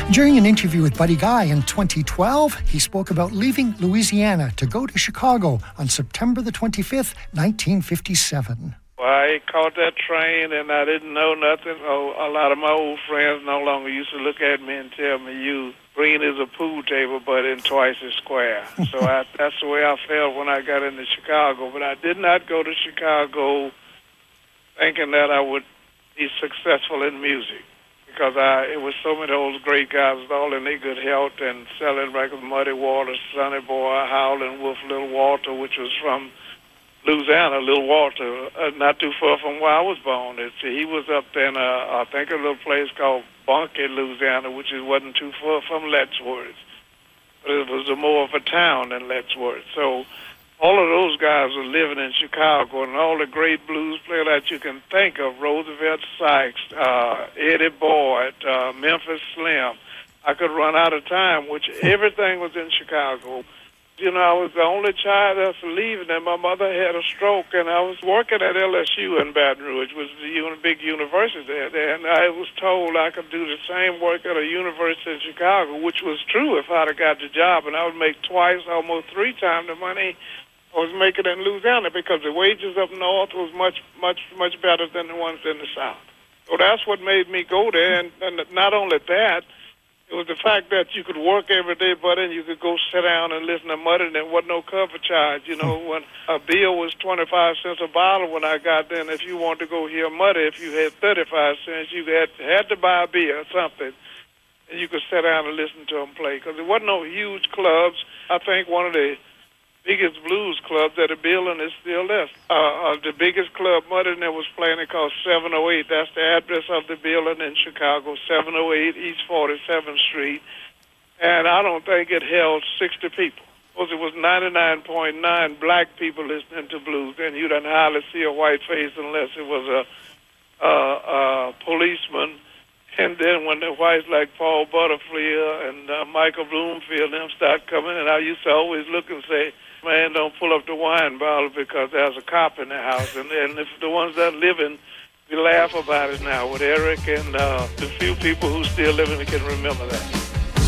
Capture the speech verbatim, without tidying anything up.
During an interview with Buddy Guy in twenty twelve, he spoke about leaving Louisiana to go to Chicago on September the twenty-fifth, nineteen fifty-seven. Well, I caught that train and I didn't know nothing. Oh, a lot of my old friends no longer used to look at me and tell me, you green as a pool table, but in twice as square. So I, that's the way I felt when I got into Chicago. But I did not go to Chicago thinking that I would be successful in music, because I, it was so many of those great guys all in their good health and selling records, Muddy Waters, Sonny Boy, Howlin' Wolf, Little Walter, which was from Louisiana, Little Walter, uh, not too far from where I was born. It's, he was up there in, uh, I think, a little place called Bunkie, Louisiana, which is, wasn't too far from Lettsworth. But it was a more of a town than Lettsworth. So all of those guys were living in Chicago, and all the great blues players that you can think of, Roosevelt Sykes, uh, Eddie Boyd, uh, Memphis Slim. I could run out of time, which everything was in Chicago. You know, I was the only child that's leaving, and my mother had a stroke, and I was working at L S U in Baton Rouge, which was a big university there, and I was told I could do the same work at a university in Chicago, which was true if I'd have got the job, and I would make twice, almost three times the money I was making in Louisiana, because the wages up north was much, much, much better than the ones in the South. So that's what made me go there, and, and not only that, it was the fact that you could work every day, but then you could go sit down and listen to Muddy, and there wasn't no cover charge. You know, when a bill was twenty-five cents a bottle when I got there, and if you wanted to go hear Muddy, if you had thirty-five cents, you had, had to buy a beer or something, and you could sit down and listen to them play, because there wasn't no huge clubs. I think one of the biggest blues clubs at the building is still left. Uh, uh, the biggest club Muddy that was playing, it called seven oh eight. That's the address of the building in Chicago, seven oh eight East forty-seventh Street. And I don't think it held sixty people. Because it was ninety-nine point nine black people listening to blues, and you didn't hardly see a white face unless it was a, a, a policeman. And then when the whites like Paul Butterfield and uh, Michael Bloomfield and them start coming, and I used to always look and say, man, don't pull up the wine bottle because there's a cop in the house. And, and if the ones that are living, we laugh about it now with Eric and uh, the few people who still living can remember that.